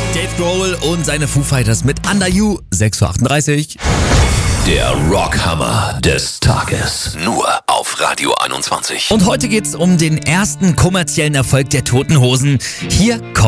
Dave Grohl und seine Foo Fighters mit Under You, 6:38 Uhr. Der Rockhammer des Tages. Nur auf Radio 21. Und heute geht's um den ersten kommerziellen Erfolg der Toten Hosen. Hier kommt